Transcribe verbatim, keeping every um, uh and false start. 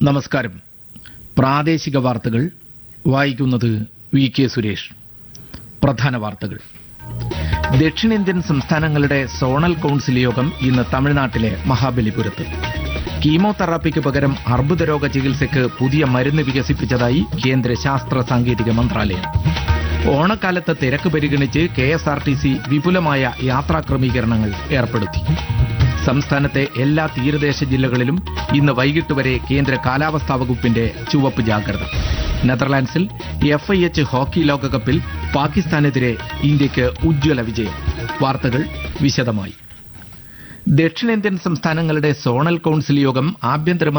നമസ്കാരം. പ്രാദേശിക വാർത്തകൾ വായിക്കുന്നത് വി കെ സുരേഷ്. പ്രധാന വാർത്തകൾ. ദക്ഷിണേന്ത്യൻ സംസ്ഥാനങ്ങളുടെ സോണൽ കൌൺസിൽ യോഗം ഇന്ന് തമിഴ്നാട്ടിലെ മഹാബലിപുരത്ത്. കീമോതെറാപ്പിക്ക് പകരം അർബുദരോഗ ചികിത്സയ്ക്ക് പുതിയ മരുന്ന് വികസിപ്പിച്ചതായി കേന്ദ്ര ശാസ്ത്ര സാങ്കേതിക മന്ത്രാലയം. ഓണക്കാലത്ത് തിരക്ക് പരിഗണിച്ച് K S R T C വിപുലമായ യാത്രാ ക്രമീകരണങ്ങൾ ഏർപ്പെടുത്തി. സംസ്ഥാനത്തെ എല്ലാ തീരദേശ ജില്ലകളിലും ഇന്ന് വൈകിട്ട് വരെ കേന്ദ്ര കാലാവസ്ഥാ വകുപ്പിന്റെ ചുവപ്പ് ജാഗ്രത. നെതർലാൻഡ്സിൽ എഫ് ഐ എച്ച് ഹോക്കി ലോകകപ്പിൽ പാകിസ്ഥാനെതിരെ ഇന്ത്യയ്ക്ക് ഉജ്ജ്വല വിജയം. വാർത്തകൾ വിശദമായി. ദക്ഷിണേന്ത്യൻ സംസ്ഥാനങ്ങളുടെ സോണൽ കൌൺസിൽ യോഗം ആഭ്യന്തര